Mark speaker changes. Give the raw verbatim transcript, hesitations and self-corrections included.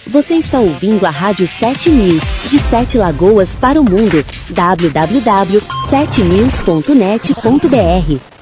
Speaker 1: Você está ouvindo a Rádio sete News, de Sete Lagoas para o mundo. w w w ponto sete news ponto net ponto b r